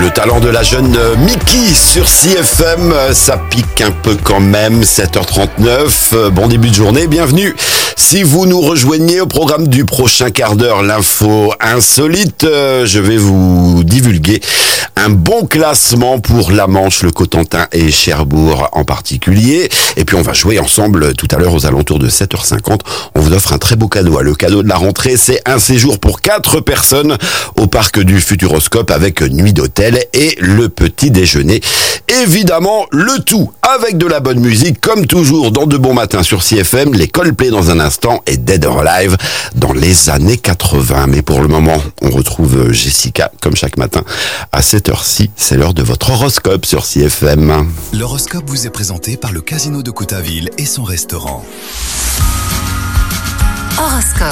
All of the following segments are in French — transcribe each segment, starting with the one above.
Le talent de la jeune Miki sur CFM, ça pique un peu quand même, 7h39, bon début de journée, bienvenue. Si vous nous rejoignez au programme du prochain quart d'heure, l'info insolite, je vais vous divulguer un bon classement pour la Manche, le Cotentin et Cherbourg en particulier. Et puis on va jouer ensemble tout à l'heure aux alentours de 7h50. On vous offre un très beau cadeau. Le cadeau de la rentrée, c'est un séjour pour 4 personnes au parc du Futuroscope avec nuit d'hôtel et le petit déjeuner. Évidemment, le tout avec de la bonne musique, comme toujours dans De Bon Matin sur CFM, les Coldplay dans un instant et Dead or Alive dans les années 80. Mais pour le moment, on retrouve Jessica comme chaque matin à 7h06. C'est l'heure de votre horoscope sur CFM. L'horoscope vous est présenté par le Casino de Coutainville et son restaurant. Horoscope.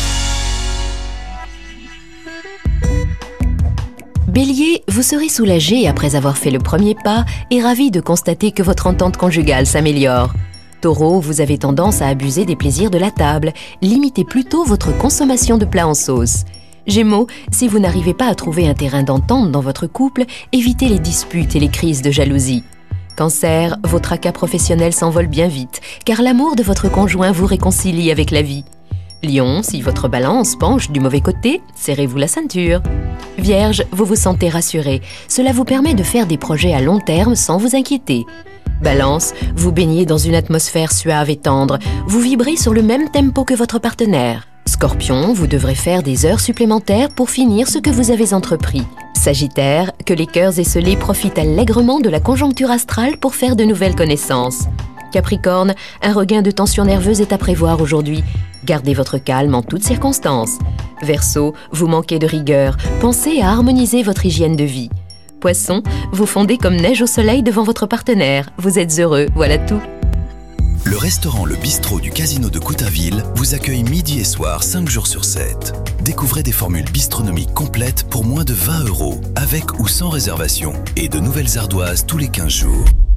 Bélier, vous serez soulagé après avoir fait le premier pas et ravi de constater que votre entente conjugale s'améliore. Taureau, vous avez tendance à abuser des plaisirs de la table. Limitez plutôt votre consommation de plats en sauce. Gémeaux, si vous n'arrivez pas à trouver un terrain d'entente dans votre couple, évitez les disputes et les crises de jalousie. Cancer, vos tracas professionnels s'envolent bien vite, car l'amour de votre conjoint vous réconcilie avec la vie. Lion, si votre balance penche du mauvais côté, serrez-vous la ceinture. Vierge, vous vous sentez rassuré. Cela vous permet de faire des projets à long terme sans vous inquiéter. Balance, vous baignez dans une atmosphère suave et tendre. Vous vibrez sur le même tempo que votre partenaire. Scorpion, vous devrez faire des heures supplémentaires pour finir ce que vous avez entrepris. Sagittaire, que les cœurs esselés profitent allègrement de la conjoncture astrale pour faire de nouvelles connaissances. Capricorne, un regain de tension nerveuse est à prévoir aujourd'hui. Gardez votre calme en toutes circonstances. Verseau, vous manquez de rigueur. Pensez à harmoniser votre hygiène de vie. Poisson, vous fondez comme neige au soleil devant votre partenaire. Vous êtes heureux, voilà tout. Le restaurant Le Bistrot du Casino de Coutainville vous accueille midi et soir 5 jours sur 7. Découvrez des formules bistronomiques complètes pour moins de 20 €, avec ou sans réservation, et de nouvelles ardoises tous les 15 jours.